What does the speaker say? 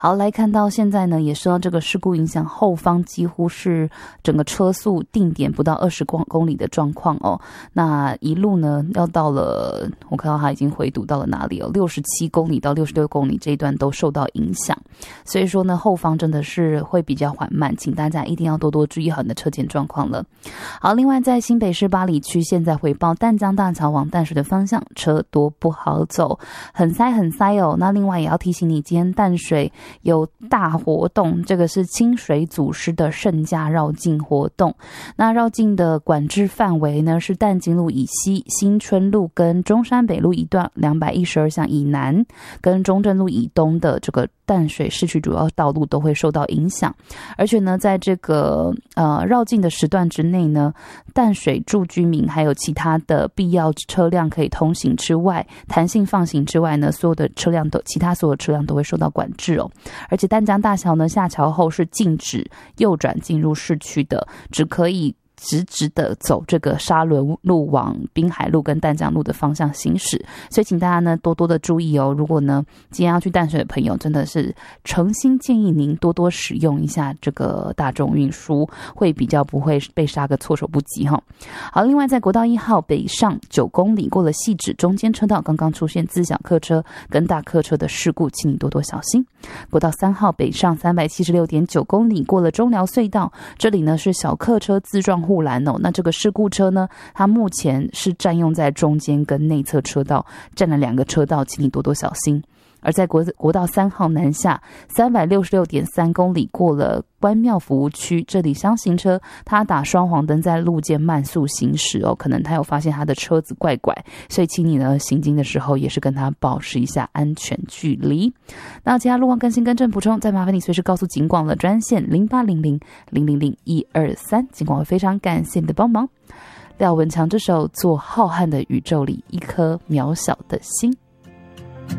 好，来看到现在呢，也受到这个事故影响，后方几乎是整个车速定点不到20公里的状况哦。那一路呢，要到了，我看到它已经回堵到了哪里哦，67公里到66公里这一段都受到影响。所以说呢，后方真的是会比较缓慢，请大家一定要多多注意好你的车前状况了。好，另外在新北市八里区，现在回报淡江大桥往淡水的方向车多不好走，很塞哦。那另外也要提醒你，今天淡水有大活动，这个是清水祖师的圣驾绕境活动。那绕境的管制范围呢，是淡金路以西、新春路跟中山北路一段212巷以南，跟中正路以东的这个淡水市区主要道路都会受到影响。而且呢，在这个绕境的时段之内呢，淡水住居民还有其他的必要车辆可以通行之外，弹性放行之外呢，其他所有车辆都会受到管制哦。而且淡江大桥呢，下桥后是禁止右转进入市区的，只可以直直的走这个沙仑路往滨海路跟淡江路的方向行驶，所以请大家呢多多的注意哦。如果呢今天要去淡水的朋友，真的是诚心建议您多多使用一下这个大众运输，会比较不会被杀个措手不及哈。好，另外在国道1号北上9公里过了汐止中间车道，刚刚出现自小客车跟大客车的事故，请你多多小心。国道3号北上376.9公里过了中寮隧道，这里呢是小客车自撞护栏哦。那这个事故车呢，它目前是占用在中间跟内侧车道，占了2个车道，请你多多小心。而在国道3号南下366.3公里过了关庙服务区，这里厢型车它打双黄灯在路肩慢速行驶哦，可能他有发现他的车子怪怪，所以请你呢行经的时候也是跟他保持一下安全距离。那其他路况更新更正补充，再麻烦你随时告诉警广的专线0800000123，警广会非常感谢你的帮忙。廖文强这首《做浩瀚的宇宙里一颗渺小的心》。